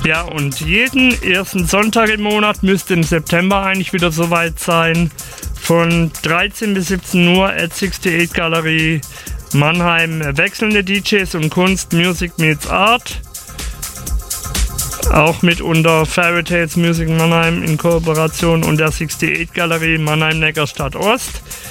Ja, und jeden ersten Sonntag im Monat müsste im September eigentlich wieder soweit sein. Von 13 bis 17 Uhr at 68 Galerie Mannheim. Wechselnde DJs und Kunst, Music meets Art. Auch mit unter Fairy Tales Music Mannheim in Kooperation und der 68 Galerie Mannheim-Neckarstadt Ost.